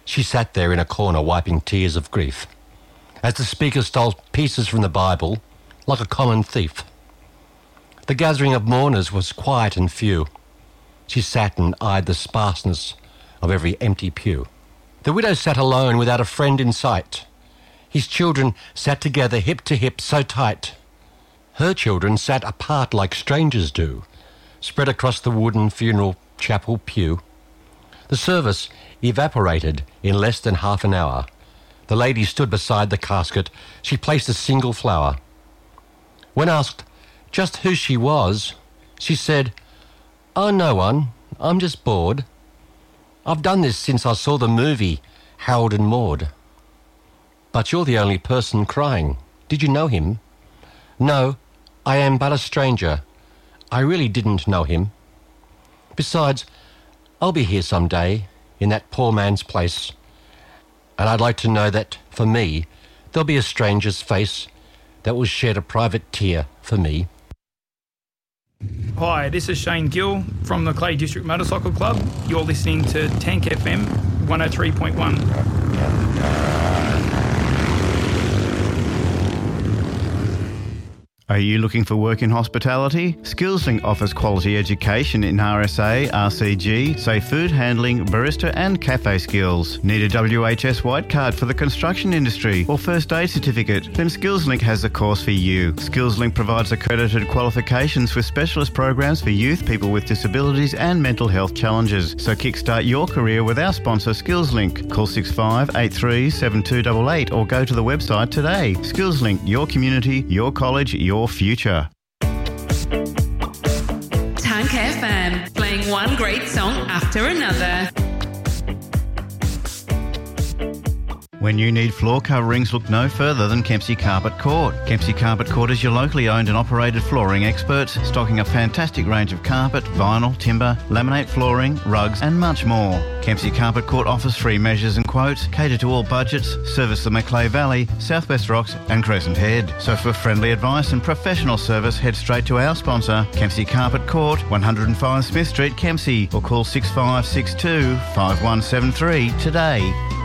She sat there in a corner wiping tears of grief, as the speaker stole pieces from the Bible like a common thief. The gathering of mourners was quiet and few. She sat and eyed the sparseness of every empty pew. The widow sat alone without a friend in sight. His children sat together hip to hip so tight. Her children sat apart like strangers do, spread across the wooden funeral chapel pew. The service evaporated in less than half an hour. The lady stood beside the casket. She placed a single flower. When asked just who she was, she said, "Oh, no one. I'm just bored. I've done this since I saw the movie Harold and Maude." "But you're the only person crying. Did you know him?" "No, I am but a stranger. I really didn't know him. Besides, I'll be here some day, in that poor man's place, and I'd like to know that, for me, there'll be a stranger's face that will shed a private tear for me." Hi, this is Shane Gill from the Clay District Motorcycle Club. You're listening to Tank FM 103.1. Are you looking for work in hospitality? SkillsLink offers quality education in RSA, RCG, safe food handling, barista and cafe skills. Need a WHS white card for the construction industry or first aid certificate? Then SkillsLink has the course for you. SkillsLink provides accredited qualifications with specialist programs for youth, people with disabilities and mental health challenges. So kickstart your career with our sponsor SkillsLink. Call 6583 7288 or go to the website today. SkillsLink, your community, your college, your future. Tank FM, playing one great song after another. When you need floor coverings, look no further than Kempsey Carpet Court. Kempsey Carpet Court is your locally owned and operated flooring experts, stocking a fantastic range of carpet, vinyl, timber, laminate flooring, rugs and much more. Kempsey Carpet Court offers free measures and quotes, cater to all budgets, service the Macleay Valley, Southwest Rocks and Crescent Head. So for friendly advice and professional service, head straight to our sponsor, Kempsey Carpet Court, 105 Smith Street, Kempsey, or call 6562 5173 today.